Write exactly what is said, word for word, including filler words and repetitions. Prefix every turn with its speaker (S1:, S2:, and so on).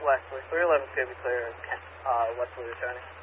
S1: Wesley. three eleven's going to be clear, uh, Wesley returning.